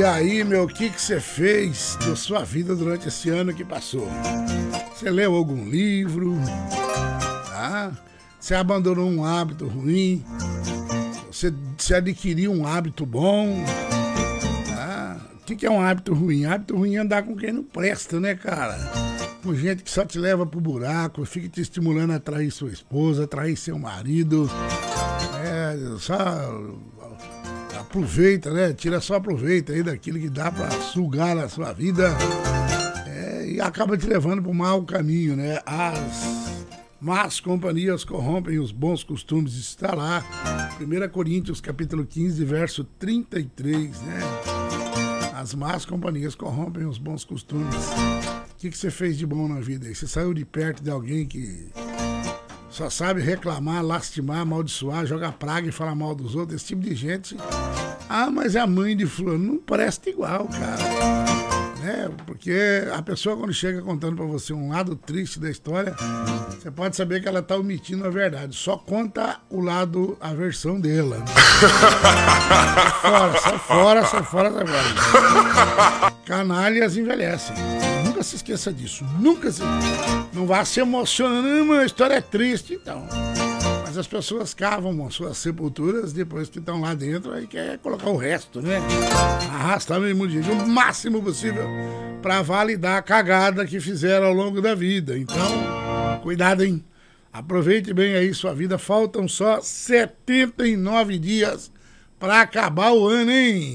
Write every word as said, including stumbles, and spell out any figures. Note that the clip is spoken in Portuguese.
E aí, meu, o que que você fez da sua vida durante esse ano que passou? Você leu algum livro? Tá? Você abandonou um hábito ruim? Você, você adquiriu um hábito bom? Tá? O que que é um hábito ruim? Hábito ruim é andar com quem não presta, né, cara? Com gente que só te leva pro buraco, fica te estimulando a trair sua esposa, a trair seu marido. É, só aproveita, né? Tira só aproveita aí daquilo que dá pra sugar na sua vida. É, e acaba te levando pro mau caminho, né? As más companhias corrompem os bons costumes. Está lá, primeira Coríntios, capítulo quinze, verso trinta e três, né? As más companhias corrompem os bons costumes. O que que você fez de bom na vida aí? Você saiu de perto de alguém que só sabe reclamar, lastimar, amaldiçoar, jogar praga e falar mal dos outros? Esse tipo de gente. Ah, mas é a mãe de fulano. Não presta igual, cara. Né? Porque a pessoa, quando chega contando pra você um lado triste da história, você pode saber que ela tá omitindo a verdade. Só conta o lado, a versão dela. Sai fora, sai fora, sai fora, sai fora. Canalhas envelhecem. Nunca se esqueça disso. Nunca se... Não vá se emocionando, a história é triste, então. Mas as pessoas cavam as suas sepulturas depois que estão lá dentro e quer colocar o resto, né? Arrastar mesmo de o máximo possível para validar a cagada que fizeram ao longo da vida. Então, cuidado, hein? Aproveite bem aí sua vida. Faltam só setenta e nove dias para acabar o ano, hein?